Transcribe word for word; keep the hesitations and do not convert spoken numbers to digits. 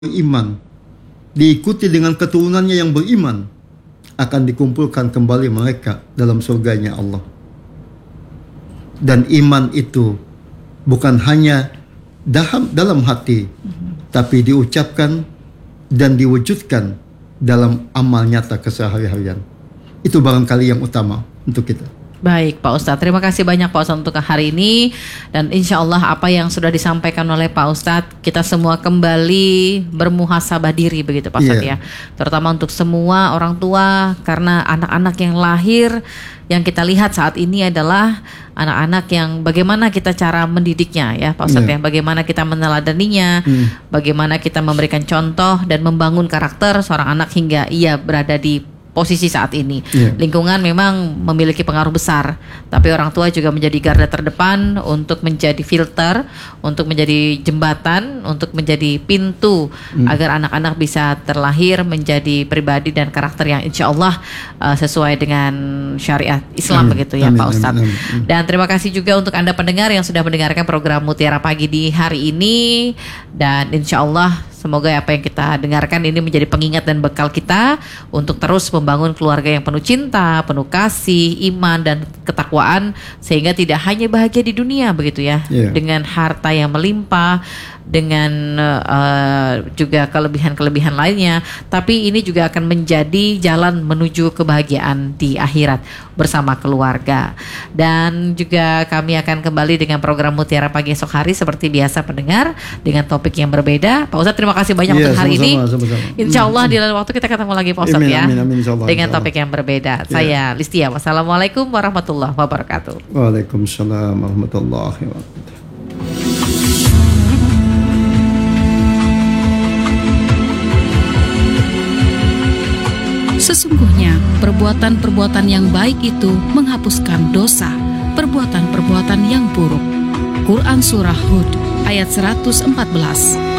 beriman, diikuti dengan keturunannya yang beriman, akan dikumpulkan kembali mereka dalam surganya Allah. Dan iman itu bukan hanya dalam, dalam hati, mm-hmm. tapi diucapkan dan diwujudkan dalam amal nyata keseharian. Itu barangkali yang utama untuk kita. Baik Pak Ustadz, terima kasih banyak Pak Ustadz untuk hari ini. Dan insya Allah apa yang sudah disampaikan oleh Pak Ustadz, kita semua kembali bermuhasabah diri begitu Pak Ustadz yeah. ya. Terutama untuk semua orang tua, karena anak-anak yang lahir yang kita lihat saat ini adalah anak-anak yang bagaimana kita cara mendidiknya ya Pak Ustadz yeah. ya. Bagaimana kita meneladaninya, mm. bagaimana kita memberikan contoh dan membangun karakter seorang anak hingga ia berada di posisi saat ini. Yeah. Lingkungan memang memiliki pengaruh besar, tapi orang tua juga menjadi garda terdepan untuk menjadi filter, untuk menjadi jembatan, untuk menjadi pintu mm. agar anak-anak bisa terlahir menjadi pribadi dan karakter yang insya Allah uh, sesuai dengan syariat Islam. Amin. Begitu ya. Amin. Pak Ustadz. Amin. Amin. Dan terima kasih juga untuk Anda pendengar yang sudah mendengarkan program Mutiara Pagi di hari ini, dan insya Allah semoga apa yang kita dengarkan ini menjadi pengingat dan bekal kita untuk terus membangun keluarga yang penuh cinta, penuh kasih, iman dan ketakwaan, sehingga tidak hanya bahagia di dunia begitu ya, yeah. dengan harta yang melimpah, dengan uh, juga kelebihan-kelebihan lainnya, tapi ini juga akan menjadi jalan menuju kebahagiaan di akhirat bersama keluarga. Dan juga kami akan kembali dengan program Mutiara Pagi esok hari seperti biasa pendengar, dengan topik yang berbeda. Pak Ustadz, terima kasih banyak yeah, untuk hari sama-sama, ini sama-sama. Insya Allah di lain waktu kita ketemu lagi Pak Ustadz ya, amin, amin, insya Allah, dengan insya Allah. Topik yang berbeda. yeah. Saya Listia, wassalamualaikum warahmatullahi wabarakatuh. Waalaikumsalam warahmatullahi wabarakatuh. Sesungguhnya perbuatan-perbuatan yang baik itu menghapuskan dosa perbuatan-perbuatan yang buruk. Quran Surah Hud ayat seratus empat belas.